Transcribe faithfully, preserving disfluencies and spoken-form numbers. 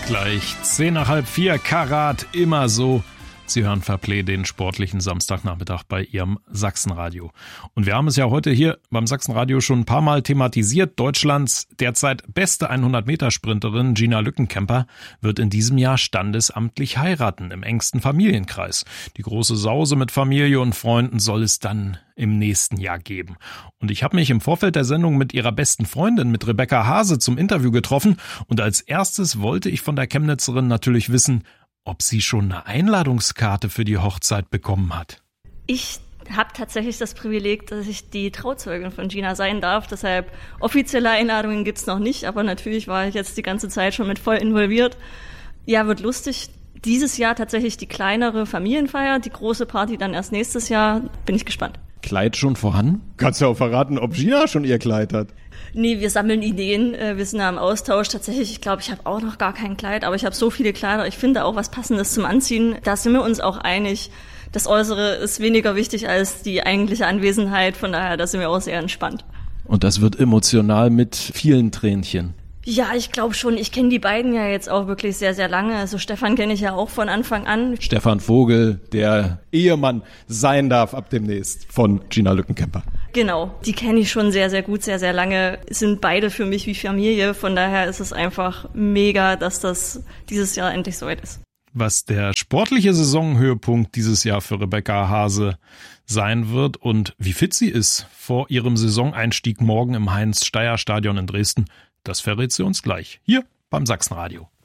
Gleich zehn nach halb vier, Karat, immer so. Sie hören Fairplay, den sportlichen Samstagnachmittag bei Ihrem Sachsenradio. Und wir haben es ja heute hier beim Sachsenradio schon ein paar Mal thematisiert. Deutschlands derzeit beste hundert-Meter-Sprinterin Gina Lückenkämper wird in diesem Jahr standesamtlich heiraten im engsten Familienkreis. Die große Sause mit Familie und Freunden soll es dann im nächsten Jahr geben. Und ich habe mich im Vorfeld der Sendung mit ihrer besten Freundin, mit Rebecca Hase, zum Interview getroffen. Und als erstes wollte ich von der Chemnitzerin natürlich wissen, ob sie schon eine Einladungskarte für die Hochzeit bekommen hat. Ich habe tatsächlich das Privileg, dass ich die Trauzeugin von Gina sein darf. Deshalb offizielle Einladungen gibt's noch nicht, aber natürlich war ich jetzt die ganze Zeit schon mit voll involviert. Ja, wird lustig. Dieses Jahr tatsächlich die kleinere Familienfeier, die große Party dann erst nächstes Jahr. Bin ich gespannt. Kleid schon vorhanden? Kannst du auch verraten, ob Gina schon ihr Kleid hat? Nee, wir sammeln Ideen, wir sind da im Austausch. Tatsächlich, ich glaube, ich habe auch noch gar kein Kleid, aber ich habe so viele Kleider. Ich finde auch was Passendes zum Anziehen. Da sind wir uns auch einig. Das Äußere ist weniger wichtig als die eigentliche Anwesenheit. Von daher, da sind wir auch sehr entspannt. Und das wird emotional mit vielen Tränchen. Ja, ich glaube schon. Ich kenne die beiden ja jetzt auch wirklich sehr, sehr lange. Also Stefan kenne ich ja auch von Anfang an. Stefan Vogel, der Ehemann sein darf ab demnächst von Gina Lückenkämper. Genau, die kenne ich schon sehr, sehr gut, sehr, sehr lange. Sind beide für mich wie Familie. Von daher ist es einfach mega, dass das dieses Jahr endlich soweit ist. Was der sportliche Saisonhöhepunkt dieses Jahr für Rebecca Hase sein wird und wie fit sie ist vor ihrem Saisoneinstieg morgen im Heinz-Steyr-Stadion in Dresden, das verrät sie uns gleich, hier beim Sachsenradio.